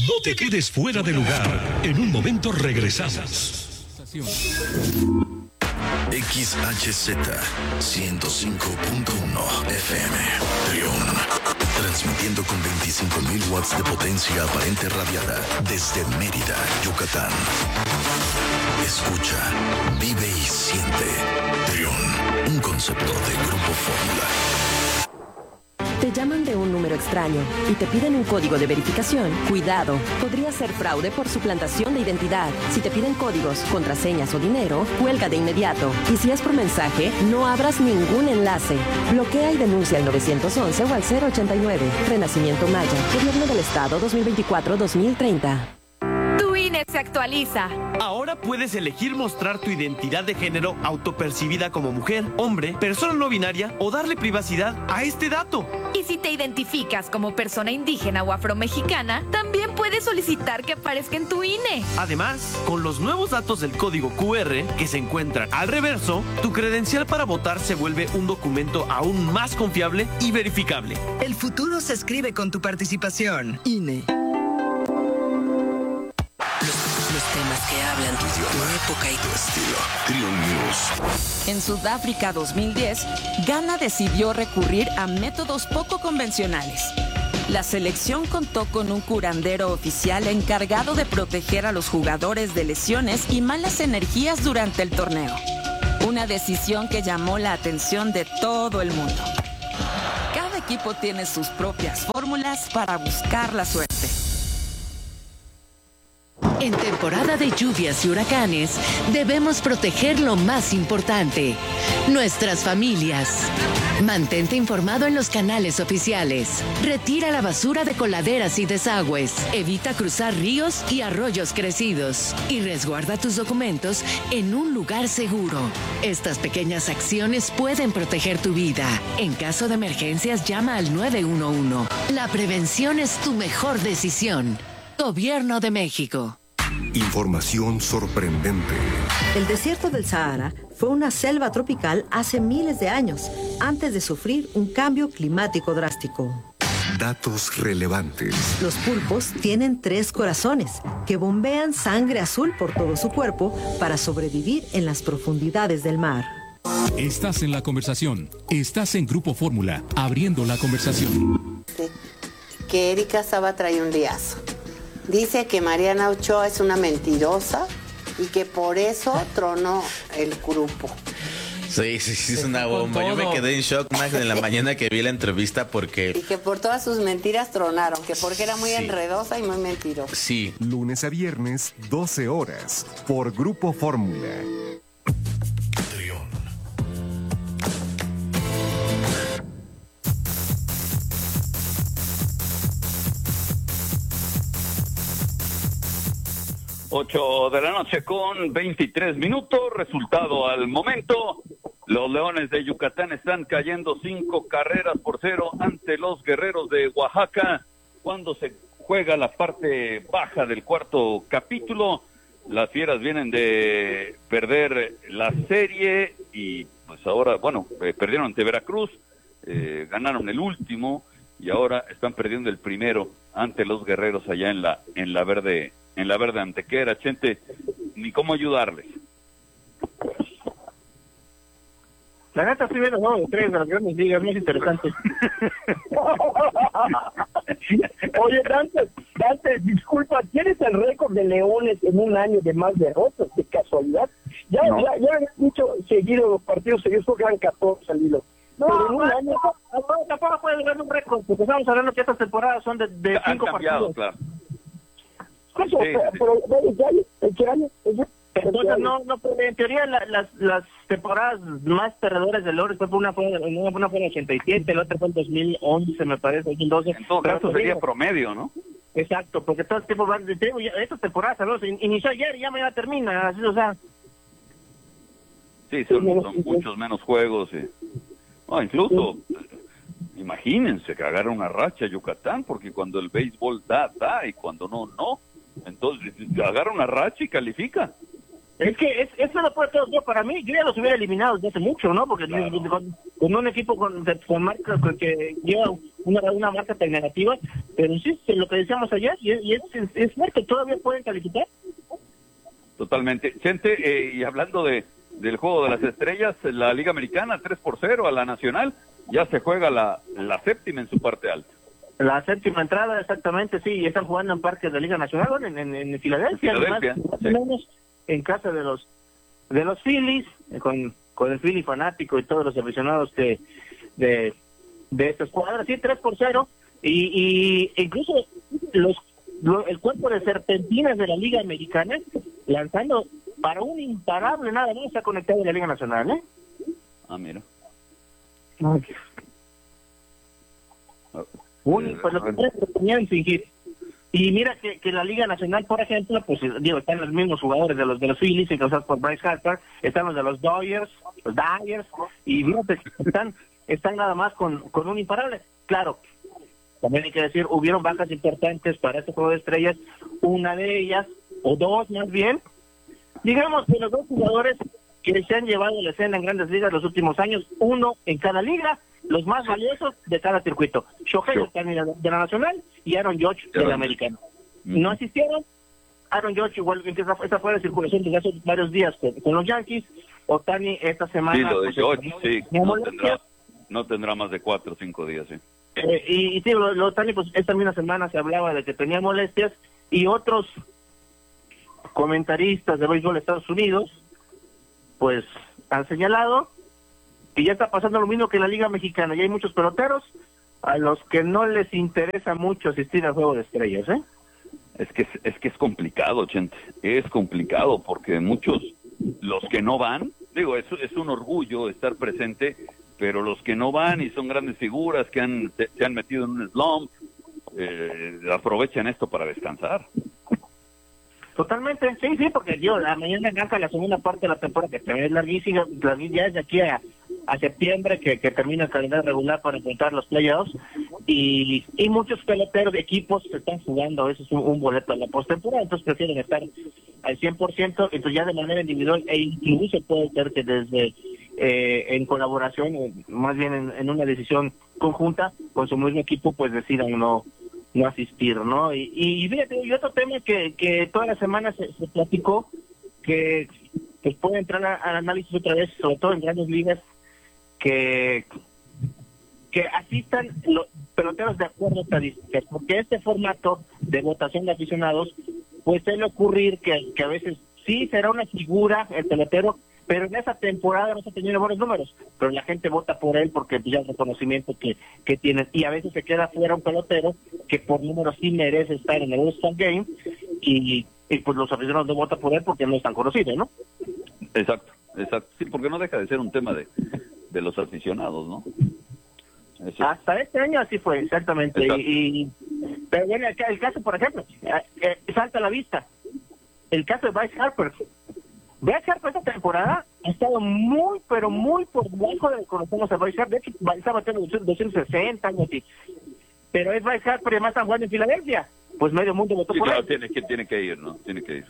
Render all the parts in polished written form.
No te quedes fuera de lugar. En un momento regresamos. XHZ 105.1 FM Trión, transmitiendo con 25.000 watts de potencia aparente radiada desde Mérida, Yucatán. Escucha, vive y siente Trión, un concepto de Grupo Fórmula. Te llaman de un número extraño y te piden un código de verificación. Cuidado, podría ser fraude por suplantación de identidad. Si te piden códigos, contraseñas o dinero, cuelga de inmediato. Y si es por mensaje, no abras ningún enlace. Bloquea y denuncia al 911 o al 089. Renacimiento Maya, Gobierno del Estado 2024-2030. Tu INE se actualiza. Ahora puedes elegir mostrar tu identidad de género autopercibida como mujer, hombre, persona no binaria o darle privacidad a este dato. Y si te identificas como persona indígena o afromexicana, también puedes solicitar que aparezca en tu INE. Además, con los nuevos datos del código QR que se encuentran al reverso, tu credencial para votar se vuelve un documento aún más confiable y verificable. El futuro se escribe con tu participación. INE. Los temas que hablan tu época y tu estilo. Trión News. En Sudáfrica 2010, Ghana decidió recurrir a métodos poco convencionales. La selección contó con un curandero oficial encargado de proteger a los jugadores de lesiones y malas energías durante el torneo. Una decisión que llamó la atención de todo el mundo. Cada equipo tiene sus propias fórmulas para buscar la suerte. En temporada de lluvias y huracanes, debemos proteger lo más importante, nuestras familias. Mantente informado en los canales oficiales. Retira la basura de coladeras y desagües. Evita cruzar ríos y arroyos crecidos. Y resguarda tus documentos en un lugar seguro. Estas pequeñas acciones pueden proteger tu vida. En caso de emergencias, llama al 911. La prevención es tu mejor decisión. Gobierno de México. Información sorprendente. El desierto del Sahara fue una selva tropical hace miles de años, antes de sufrir un cambio climático drástico. Datos relevantes. Los pulpos tienen 3 corazones que bombean sangre azul por todo su cuerpo para sobrevivir en las profundidades del mar. Estás en la conversación. Estás en Grupo Fórmula, abriendo la conversación. Que Erika Saba trae un liazo. Dice que Mariana Ochoa es una mentirosa y que por eso tronó el grupo. Sí, es una bomba. Yo me quedé en shock, Max, en la mañana que vi la entrevista porque... Y que por todas sus mentiras tronaron, que porque era muy enredosa y muy mentirosa. Sí. Lunes a viernes, 12 horas, por Grupo Fórmula. 8 de la noche con 23 minutos, resultado al momento, los Leones de Yucatán están cayendo 5-0 ante los Guerreros de Oaxaca, cuando se juega la parte baja del cuarto capítulo. Las Fieras vienen de perder la serie y pues ahora, perdieron ante Veracruz, ganaron el último y ahora están perdiendo el primero ante los Guerreros allá en la Verde Antequera. Chente, ni cómo ayudarles. La neta sí ve los nuevos de 3 de las grandes ligas, más interesante. Oye, Dante, disculpa, ¿tienes el récord de Leones en un año de más derrotas, de casualidad? Ya habían dicho seguido los partidos seguidos, porque eran 14 al hilo. Pero en un año... Tampoco puede ganar un récord, porque estamos hablando que estas temporadas son de 5 partidos. Claro. Eso, sí. Pero ¿qué año? Entonces, no, en teoría las temporadas más perdedoras de Leones una fue en el 87, la otra fue en 2011, me parece, 2012. En todo caso sería promedio, ¿no? Exacto, porque todo el tiempo van de estas temporadas, ¿no? Inició ayer y ya mañana termina, así, o sea. Sí, son muchos menos juegos. Incluso, imagínense que agarra una racha Yucatán, porque cuando el béisbol da, y cuando no. Entonces, agarra una racha y califica. Es que eso no puede ser para mí. Yo ya los hubiera eliminado desde hace mucho, ¿no? Porque claro, con un equipo con marca que lleva una marca tan negativa, Pero sí, lo que decíamos ayer, y es fuerte, todavía pueden calificar. Totalmente. Chente, y hablando del juego de las estrellas, la Liga Americana 3-0 a la Nacional, ya se juega la séptima en su parte alta. La séptima entrada, exactamente, sí, y están jugando en parques de Liga Nacional, en Filadelfia, además, más o menos en casa de los Phillies, con el Philly fanático y todos los aficionados de esta escuadra, sí, 3-0, y incluso el cuerpo de serpentinas de la Liga Americana lanzando para un imparable nada más, se ha conectado a la Liga Nacional, ¿eh? Ah, mira. Okay. Pues lo que tenía que fingir. Y mira que la Liga Nacional, por ejemplo, pues digo, están los mismos jugadores de los Phillies, encabezados por Bryce Harper, están los de los Dodgers, y fíjate, están nada más con un imparable. Claro, también hay que decir, hubieron bajas importantes para este juego de estrellas, una de ellas, o dos más bien, digamos que los dos jugadores que se han llevado a la escena en Grandes Ligas los últimos años, uno en cada liga, los más valiosos de cada circuito. Shohei Ohtani de la Nacional y Aaron Judge de la Americana. No asistieron. Aaron Judge igual esta fue la circulación desde hace varios días con los Yankees. Ohtani esta semana. Sí, lo de Judge, sí, no tendrá más de 4 o 5 días, sí. Y sí, lo Ohtani, pues esta misma semana se hablaba de que tenía molestias, y otros comentaristas de béisbol de Estados Unidos pues han señalado que ya está pasando lo mismo que en la Liga Mexicana. Ya hay muchos peloteros a los que no les interesa mucho asistir al juego de estrellas, ¿eh? Es que es complicado, Chente. Es complicado porque muchos, los que no van, digo, es un orgullo estar presente, pero los que no van y son grandes figuras que se han metido en un slump, aprovechan esto para descansar. Totalmente, sí, porque la mañana arranca la segunda parte de la temporada, que también es larguísima, ya es de aquí a septiembre que termina el calendario regular para enfrentar los playoffs, y muchos peloteros de equipos se están jugando a veces un boleto a la postemporada, entonces prefieren estar al 100%, entonces ya de manera individual, e incluso puede ser que desde en colaboración, más bien en una decisión conjunta con su mismo equipo, pues decidan no asistir, ¿no? Y fíjate, y otro tema que toda la semana se platicó, que pues puede entrar al análisis otra vez, sobre todo en grandes ligas, que asistan los peloteros de acuerdo a estadísticas, porque este formato de votación de aficionados, pues suele ocurrir que a veces sí será una figura el pelotero, pero en esa temporada no se ha tenido buenos números, pero la gente vota por él porque ya el reconocimiento que tiene, y a veces se queda fuera un pelotero que por números sí merece estar en el All-Star Game, y pues los aficionados no votan por él porque no es tan conocido, ¿no? Exacto, sí, porque no deja de ser un tema de los aficionados, ¿no? Eso. Hasta este año así fue, exactamente. Pero bueno, el caso, por ejemplo, salta a la vista, el caso de Bryce Harper. Bryce Harper esta temporada ha estado muy, pero muy por debajo de lo que conocemos a Bryce Harper. De hecho, está batiendo 260 años así. Pero es Bryce Harper y además están jugando en Filadelfia. Pues medio mundo votó por él. Tiene que ir, ¿no? Tiene que ir.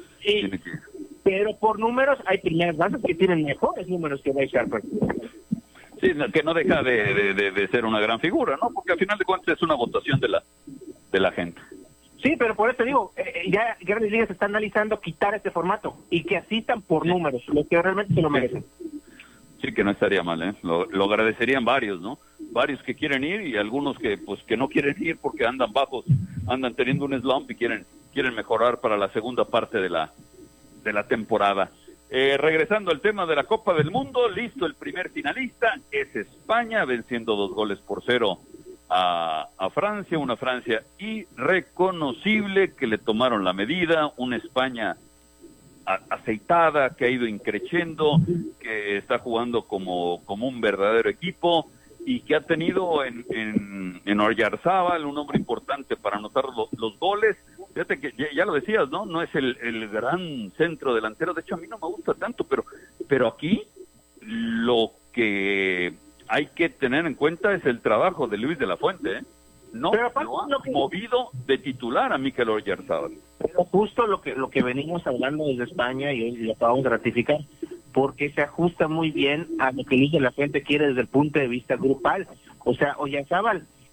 Pero por números, hay primeras bases que tienen mejores números que Bryce Harper. Sí, que no deja de ser una gran figura, ¿no? Porque al final de cuentas es una votación de la gente. Sí, pero por eso digo, ya Grandes Ligas está analizando quitar este formato y que asistan por números, los que realmente se lo merecen. Sí, que no estaría mal, ¿eh? Lo agradecerían varios, ¿no? Varios que quieren ir y algunos que no quieren ir porque andan bajos, andan teniendo un slump y quieren mejorar para la segunda parte de la temporada. Regresando al tema de la Copa del Mundo, listo, el primer finalista es España, venciendo 2-0 a Francia, una Francia irreconocible que le tomaron la medida, una España aceitada que ha ido increciendo, que está jugando como un verdadero equipo y que ha tenido en Oyarzábal un hombre importante para anotar los goles. Fíjate que ya lo decías, ¿no? No es el gran centro delantero, de hecho a mí no me gusta tanto, pero aquí lo que hay que tener en cuenta es el trabajo de Luis de la Fuente, ¿eh? No ha movido de titular a Mikel Oyarzábal. Pero justo lo que venimos hablando desde España y hoy lo acabamos de ratificar, porque se ajusta muy bien a lo que Luis de la Fuente quiere desde el punto de vista grupal. O sea, Oyarzábal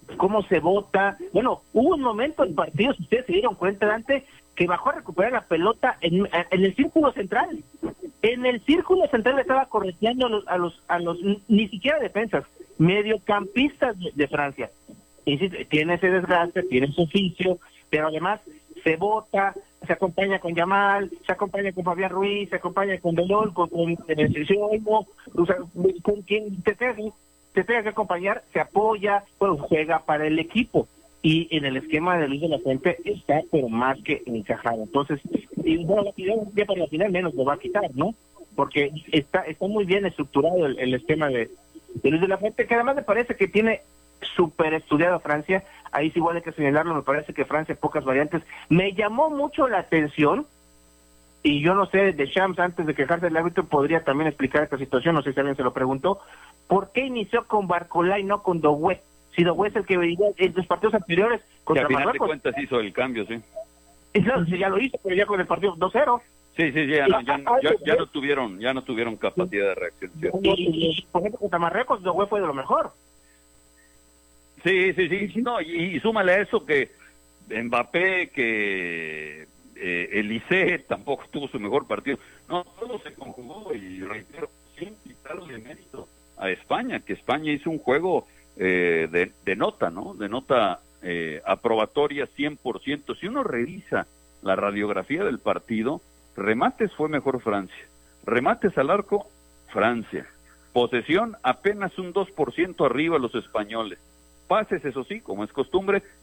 cómo se vota. Bueno, hubo un momento en partidos, si ustedes se dieron cuenta, Dante, que bajó a recuperar la pelota en el círculo central. En el círculo central estaba correteando a los ni siquiera defensas, mediocampistas de Francia. Y sí, tiene ese desgaste, tiene su oficio, pero además se vota, se acompaña con Yamal, se acompaña con Fabián Ruiz, se acompaña con Delol, con Olmo, o sea, con quien te tenga que acompañar, se apoya, pues juega para el equipo. Y en el esquema de Luis de la Fuente está, pero más que encajado. Entonces, y bueno, ya para la final menos lo va a quitar, ¿no? Porque está muy bien estructurado el esquema de Luis de la Fuente, que además me parece que tiene súper estudiado a Francia. Ahí sí igual hay que señalarlo, me parece que Francia pocas variantes. Me llamó mucho la atención, y yo no sé, Deschamps, antes de quejarse del árbitro, podría también explicar esta situación, no sé si alguien se lo preguntó, ¿por qué inició con Barcola y no con Doué? Si Doué es el que veía en los partidos anteriores contra que al final Marruecos. de cuentas hizo el cambio, sí. Y claro, sí, ya lo hizo, pero ya con el partido 2-0. Sí, ya no tuvieron capacidad de reacción. ¿Cierto? Y por ejemplo, contra Marruecos, Doué fue de lo mejor. Sí, no, y súmale a eso que Mbappé, que Elise tampoco tuvo su mejor partido. No, todo se conjugó y reitero, sin quitarle mérito a España, que España hizo un juego de nota, ¿no? De nota aprobatoria 100%. Si uno revisa la radiografía del partido, remates fue mejor Francia, remates al arco Francia, posesión apenas un 2% arriba los españoles, pases, eso sí, como es costumbre,